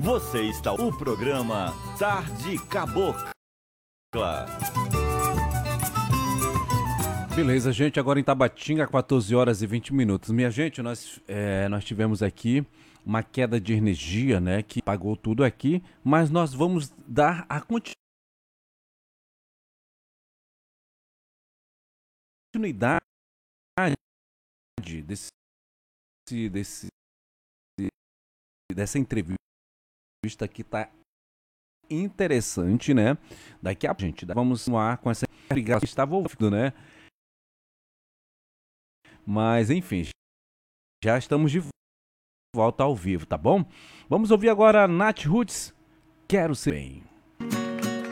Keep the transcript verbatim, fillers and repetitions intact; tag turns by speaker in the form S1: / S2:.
S1: Você está o programa Tarde Cabocla.
S2: Beleza, gente, agora em Tabatinga, quatorze horas e vinte minutos. Minha gente, nós, é, nós tivemos aqui uma queda de energia, né, que apagou tudo aqui, mas nós vamos dar a continuidade desse, desse, dessa entrevista que tá interessante, né? Daqui a gente vamos continuar com essa briga que estava ouvindo, né? Mas enfim, já estamos de volta ao vivo, tá bom? Vamos ouvir agora a Nath Roots, Quero Ser Bem.